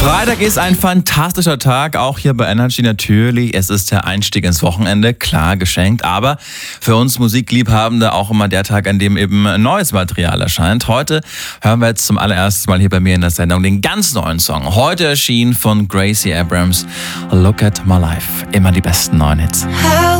Freitag ist ein fantastischer Tag, auch hier bei Energy natürlich. Es ist der Einstieg ins Wochenende, klar geschenkt, aber für uns Musikliebhabende auch immer der Tag, an dem eben neues Material erscheint. Heute hören wir jetzt zum allerersten Mal hier bei mir in der Sendung den ganz neuen Song. Heute erschien von Gracie Abrams, Look at My Life. Immer die besten neuen Hits.